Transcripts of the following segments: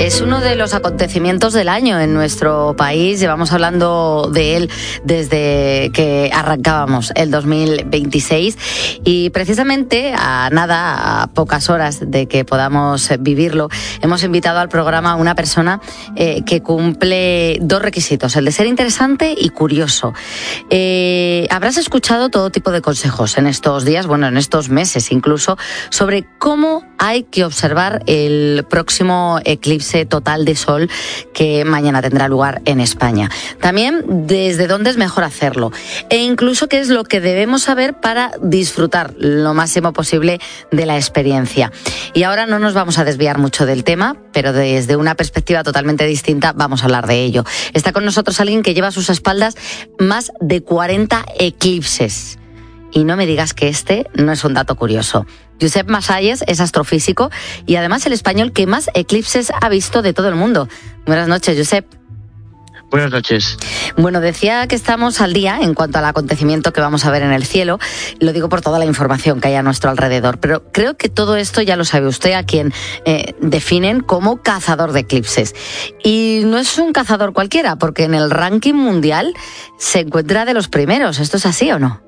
Es uno de los acontecimientos del año en nuestro país. Llevamos hablando de él desde que arrancábamos el 2026 y precisamente a pocas horas de que podamos vivirlo, hemos invitado al programa a una persona que cumple dos requisitos, el de ser interesante y curioso. Habrás escuchado todo tipo de consejos en estos días, en estos meses incluso, sobre cómo hay que observar el próximo eclipse total de sol que mañana tendrá lugar en España. También desde dónde es mejor hacerlo e incluso qué es lo que debemos saber para disfrutar lo máximo posible de la experiencia. Y ahora no nos vamos a desviar mucho del tema, pero desde una perspectiva totalmente distinta vamos a hablar de ello. Está con nosotros alguien que lleva a sus espaldas más de 40 eclipses. Y no me digas que este no es un dato curioso. Josep Masalles es astrofísico y además el español que más eclipses ha visto de todo el mundo. Buenas noches, Josep. Buenas noches. Bueno, decía que estamos al día en cuanto al acontecimiento que vamos a ver en el cielo. Lo digo por toda la información que hay a nuestro alrededor. Pero creo que todo esto ya lo sabe usted, a quien definen como cazador de eclipses. Y no es un cazador cualquiera, porque en el ranking mundial se encuentra de los primeros. ¿Esto es así o no?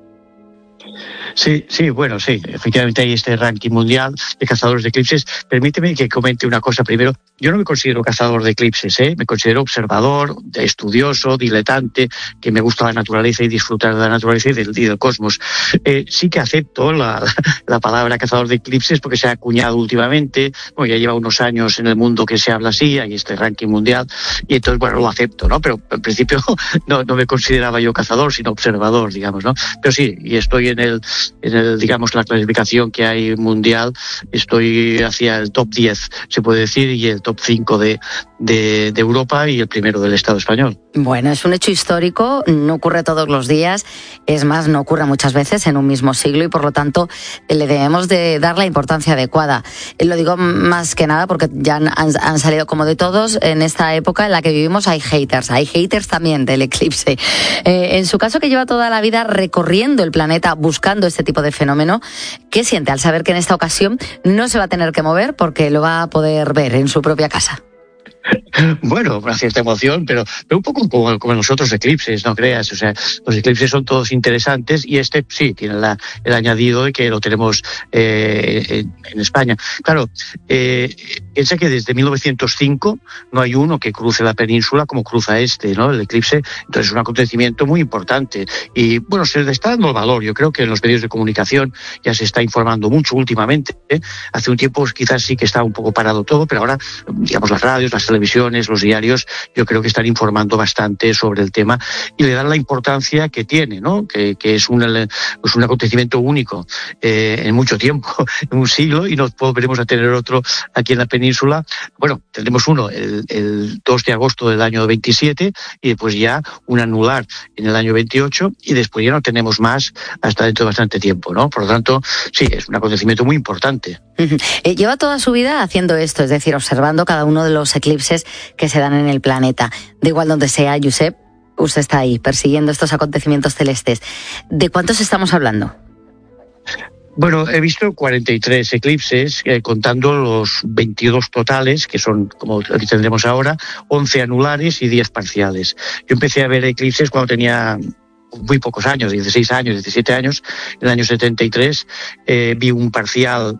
Sí, efectivamente hay este ranking mundial de cazadores de eclipses. Permíteme que comente una cosa primero. Yo no me considero cazador de eclipses, me considero observador, estudioso, diletante, que me gusta la naturaleza y disfrutar de la naturaleza y del cosmos. Sí que acepto la palabra cazador de eclipses porque se ha acuñado últimamente, ya lleva unos años en el mundo que se habla así, hay este ranking mundial, y entonces, lo acepto, ¿no? Pero en principio no me consideraba yo cazador, sino observador, digamos, ¿no? Pero sí, y estoy en el digamos, la clasificación que hay mundial, estoy hacia el top 10, se puede decir, y el top 5 de Europa y el primero del Estado español. Bueno, es un hecho histórico, no ocurre todos los días, es más, no ocurre muchas veces en un mismo siglo y por lo tanto le debemos de dar la importancia adecuada. Lo digo más que nada porque ya han salido, como de todos, en esta época en la que vivimos hay haters también del eclipse. En su caso, que lleva toda la vida recorriendo el planeta buscando este tipo de fenómeno, ¿qué siente al saber que en esta ocasión no se va a tener que mover porque lo va a poder ver en su propia casa? Bueno, una cierta emoción, pero un poco como los otros eclipses, no creas. O sea, los eclipses son todos interesantes y este sí tiene el añadido de que lo tenemos en España. Claro, piensa que desde 1905 no hay uno que cruce la península como cruza ¿no? El eclipse. Entonces es un acontecimiento muy importante y se le está dando el valor. Yo creo que en los medios de comunicación ya se está informando mucho últimamente. Hace un tiempo quizás sí que estaba un poco parado todo, pero ahora, digamos, las radios, las televisiones, los diarios, yo creo que están informando bastante sobre el tema y le dan la importancia que tiene, ¿no? Que es un acontecimiento único en mucho tiempo, en un siglo, y no volveremos a tener otro aquí en la península. Bueno, tendremos uno el 2 de agosto del año 27 y después ya un anular en el año 28 y después ya no tenemos más hasta dentro de bastante tiempo, ¿no? Por lo tanto, sí, es un acontecimiento muy importante. Lleva toda su vida haciendo esto, es decir, observando cada uno de los eclipses que se dan en el planeta. Da igual donde sea, Josep, usted está ahí persiguiendo estos acontecimientos celestes. ¿De cuántos estamos hablando? Bueno, he visto 43 eclipses, contando los 22 totales, que son, como lo que tendremos ahora, 11 anulares y 10 parciales. Yo empecé a ver eclipses cuando tenía muy pocos años, 16 años, 17 años, en el año 73, vi un parcial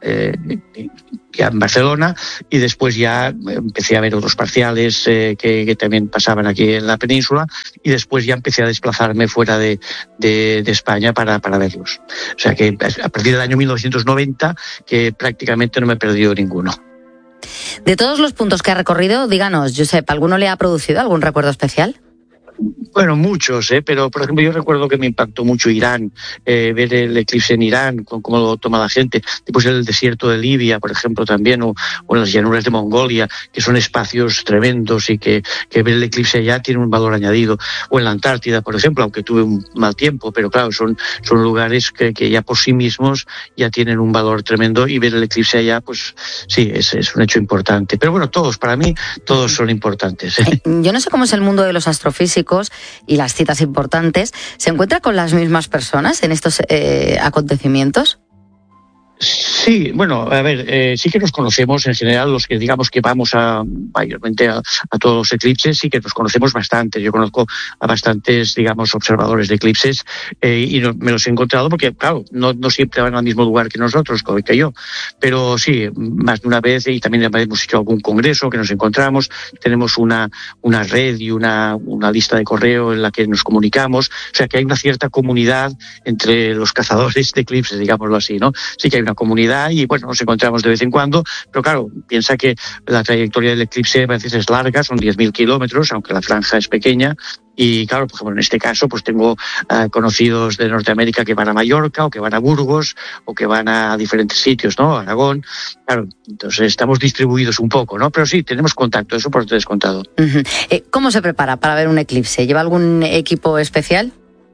ya en Barcelona y después ya empecé a ver otros parciales que también pasaban aquí en la península y después ya empecé a desplazarme fuera de España para verlos. O sea que a partir del año 1990 que prácticamente no me he perdido ninguno. De todos los puntos que ha recorrido, díganos, Josep, ¿alguno le ha producido algún recuerdo especial? Bueno, muchos, pero por ejemplo yo recuerdo que me impactó mucho Irán, ver el eclipse en Irán, cómo lo toma la gente, después el desierto de Libia, por ejemplo, también, o en las llanuras de Mongolia, que son espacios tremendos y que ver el eclipse allá tiene un valor añadido, o en la Antártida, por ejemplo, aunque tuve un mal tiempo, pero claro, son lugares que ya por sí mismos ya tienen un valor tremendo y ver el eclipse allá, pues sí, es un hecho importante. Pero bueno, para mí, todos son importantes. Yo no sé cómo es el mundo de los astrofísicos y las citas importantes. ¿Se encuentra con las mismas personas en estos acontecimientos? Sí, bueno, a ver, sí que nos conocemos en general, los que digamos que vamos mayormente a todos los eclipses, sí que nos conocemos bastante. Yo conozco a bastantes, digamos, observadores de eclipses y me los he encontrado porque, claro, no siempre van al mismo lugar que nosotros, que yo, pero sí, más de una vez, y también hemos hecho algún congreso que nos encontramos, tenemos una red y una lista de correo en la que nos comunicamos, o sea que hay una cierta comunidad entre los cazadores de eclipses, digámoslo así, ¿no? Sí que hay una comunidad y bueno, nos encontramos de vez en cuando, pero claro, piensa que la trayectoria del eclipse a veces es larga, son 10.000 kilómetros, aunque la franja es pequeña. Y claro, por ejemplo, en este caso, pues tengo conocidos de Norteamérica que van a Mallorca o que van a Burgos o que van a diferentes sitios, ¿no? Aragón. Claro, entonces estamos distribuidos un poco, ¿no? Pero sí, tenemos contacto, eso por descontado. ¿Cómo se prepara para ver un eclipse? ¿Lleva algún equipo especial?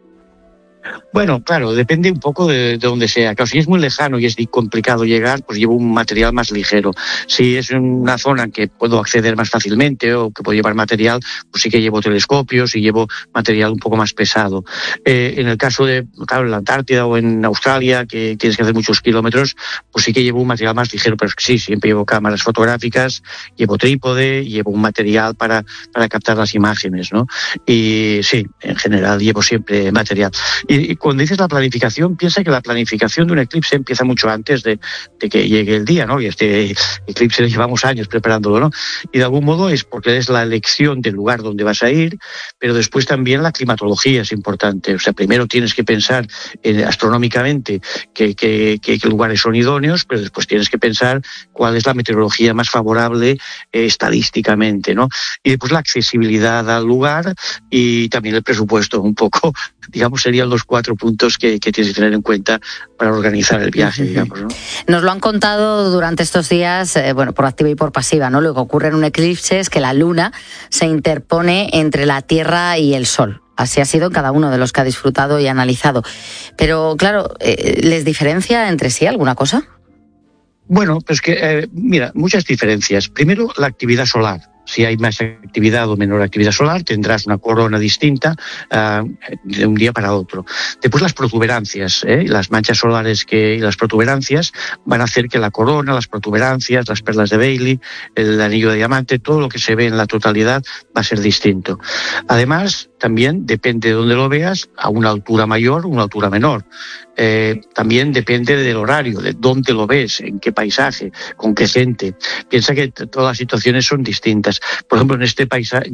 Bueno, claro, depende un poco de dónde sea. Claro, si es muy lejano y es complicado llegar, pues llevo un material más ligero. Si es en una zona en que puedo acceder más fácilmente o que puedo llevar material, pues sí que llevo telescopios y llevo material un poco más pesado. En el caso de, claro, en la Antártida o en Australia, que tienes que hacer muchos kilómetros, pues sí que llevo un material más ligero, pero es que sí, siempre llevo cámaras fotográficas, llevo trípode, llevo un material para captar las imágenes, ¿no? Y sí, en general llevo siempre material. Y cuando dices la planificación, piensa que la planificación de un eclipse empieza mucho antes de que llegue el día, ¿no? Y este eclipse llevamos años preparándolo, ¿no? Y de algún modo es porque es la elección del lugar donde vas a ir, pero después también la climatología es importante. O sea, primero tienes que pensar astronómicamente qué lugares son idóneos, pero después tienes que pensar cuál es la meteorología más favorable estadísticamente, ¿no? Y después la accesibilidad al lugar y también el presupuesto, un poco, digamos, serían los 4 puntos que tienes que tener en cuenta para organizar el viaje, digamos, ¿no? Nos lo han contado durante estos días, bueno, por activa y por pasiva, ¿no? Lo que ocurre en un eclipse es que la luna se interpone entre la Tierra y el Sol. Así ha sido en cada uno de los que ha disfrutado y analizado. Pero, claro, ¿les diferencia entre sí alguna cosa? Bueno, pues que, mira, muchas diferencias. Primero, la actividad solar. Si hay más actividad o menor actividad solar, tendrás una corona distinta de un día para otro. Después las protuberancias, las manchas solares y las protuberancias van a hacer que la corona, las protuberancias, las perlas de Bailey, el anillo de diamante, todo lo que se ve en la totalidad va a ser distinto. Además, también depende de dónde lo veas, a una altura mayor o una altura menor. También depende del horario, de dónde lo ves, en qué paisaje, con qué gente. Piensa que todas las situaciones son distintas. Por ejemplo, en este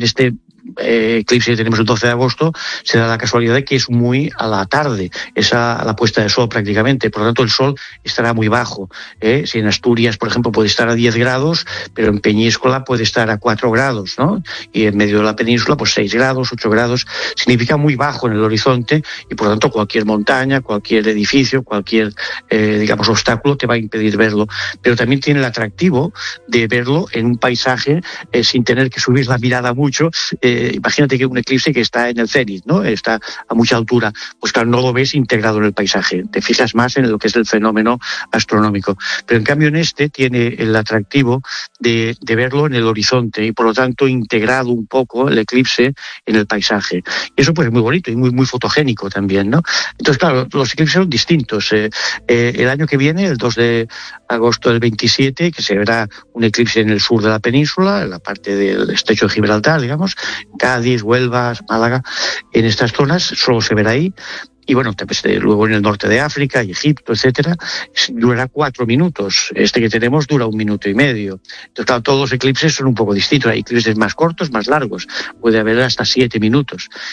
eclipse que tenemos el 12 de agosto, se da la casualidad de que es muy a la tarde, es a la puesta de sol prácticamente, por lo tanto el sol estará muy bajo. Si en Asturias, por ejemplo, puede estar a 10 grados, pero en Peñíscola puede estar a 4 grados, ¿no? Y en medio de la península, pues 6 grados, 8 grados, significa muy bajo en el horizonte y por lo tanto cualquier montaña, cualquier edificio, cualquier, digamos, obstáculo te va a impedir verlo. Pero también tiene el atractivo de verlo en un paisaje sin tener que subir la mirada mucho. Imagínate que un eclipse que está en el cenit, ¿no? Está a mucha altura, pues claro, no lo ves integrado en el paisaje, te fijas más en lo que es el fenómeno astronómico. Pero en cambio en este tiene el atractivo de verlo en el horizonte y por lo tanto integrado un poco el eclipse en el paisaje. Y eso pues es muy bonito y muy, muy fotogénico también, ¿no? Entonces, claro, los eclipses son distintos. El año que viene, el 2 de agosto del 27, que se verá un eclipse en el sur de la península, en la parte del estrecho de Gibraltar, digamos, Cádiz, Huelva, Málaga, en estas zonas solo se verá ahí. Y bueno, luego en el norte de África y Egipto, etcétera, durará 4 minutos. Este que tenemos dura 1 minuto y medio. Entonces, claro, todos los eclipses son un poco distintos. Hay eclipses más cortos, más largos. Puede haber hasta 7 minutos.